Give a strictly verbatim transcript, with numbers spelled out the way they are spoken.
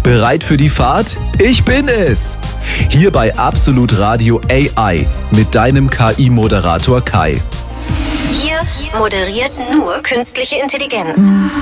Bereit für die Fahrt? Ich bin es! Hier bei Absolut Radio A I mit deinem K I-Moderator Kai. Hier moderiert nur künstliche Intelligenz.